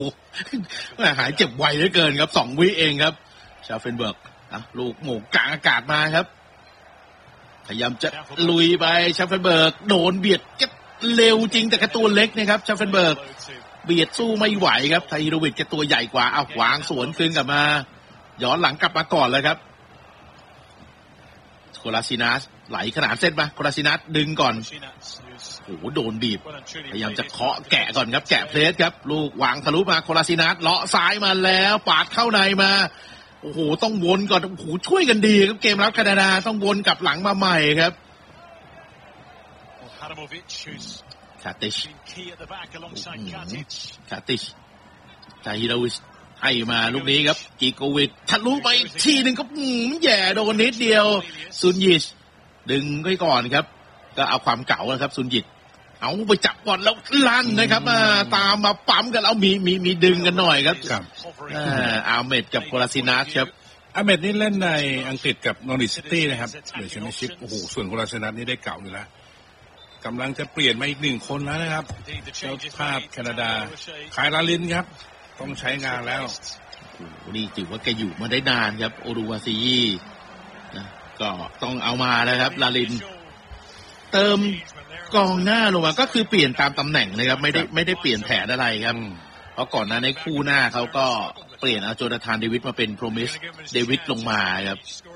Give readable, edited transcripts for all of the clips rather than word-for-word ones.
หายเจ็บไวเหลือเกินครับ2 วิเองครับชาเฟนเบิร์กลูกโหม่งกลางอากาศมาครับพยายามจะลุยไปชาเฟนเบิร์กโดนเบียดก็เร็วจริงแต่แค่ตัวเล็กนะครับชาเฟนเบิร์กเบียดสู้ไม่ไหวครับไทฮิโรวิชแกตัวใหญ่กว่าเอาวางสวนคืนกลับมาย้อนหลังกลับมาก่อนเลยครับโคลาซินัสไหลขนานเส้นมาโคลาซินัสดึงก่อนโอ้โหโดนบีบพยายามจะเคาะแกะก่อนครับแกะเพลสครับลูกวางทะลุมาโคลาซินัสเลาะซ้ายมาแล้วปาดเข้าในมาโอ้โหต้องวนก่อนโอ้โหช่วยกันดีครับเกมรับแคนาดาต้องวนกลับหลังมาใหม่ครับคาติชไทฮิโรวิชให้มาลูกนี้ครับกิโกวิชทะลุไปอีกทีหนึ่งก็แย่โดนนิดเดียวซุนยิชดึงไว้ก่อนครับก็เอาความเก่านะครับซุนยิชเอาไปจับบอลแล้วลั่นนะครับตามมาปั๊มกันแล้วมีดึงกันหน่อยครับอาเมดกับโคลาซินัสครับอาเมดนี่เล่นในอังกฤษกับนอริทซิตี้นะครับเดี๋ยวแชมเปี้ยนชิพโอ้โหส่วนโคลาซินัสนี่ได้เก่าอยู่แล้วกำลังจะเปลี่ยนมาอีก1 คนแล้วนะครับเจ้าภาพแคนาดาคายลาลินครับต้องใช้งานแล้วนี่ถือว่าแกอยู่มาได้นานครับโอรูวาซีนะก็ต้องเอามาแล้วครับลาลินเติมกองหน้าลงมาก็คือเปลี่ยนตามตำแหน่งนะครับไม่ได้เปลี่ยนแผนอะไรครับเพราะก่อนหน้าในคู่หน้าเขาก็เปลี่ยนเอาโจนาธานเดวิดมาเป็นโพรมิสเดวิดลงมาครับ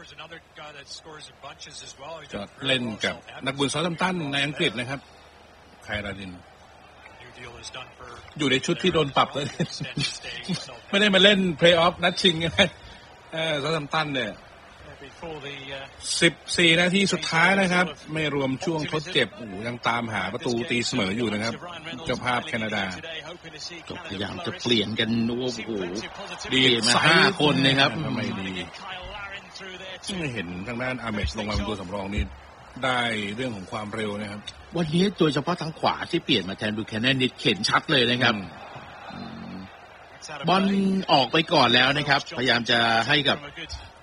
จะเล่นกับนักบุญซอลตัมตันในอังกฤษนะครับไคลาลินอยู่ในชุดที่โดนปรับเลยไม่ได้มาเล่นเพลย์ออฟนัดชิงไงซอลตัมตันเนี่ย14 นาทีสุดท้ายนะครับไม่รวมช่วงทดเจ็บยังตามหาประตูตีเสมออยู่นะครับเจ้าภาพแคนาดาพยายามจะเปลี่ยนกันโอ้โหดีมา5 คนนะครับทำไมดีไม่เห็นทางด้านอาเมดลงมาเป็นตัวสำรองนี่ได้เรื่องของความเร็วนะครับวันนี้โดยเฉพาะทางขวาที่เปลี่ยนมาแทนบูแคนแนนนี่เห็นชัดเลยนะครับบอลออกไปก่อนแล้วนะครับพยายามจะให้กับ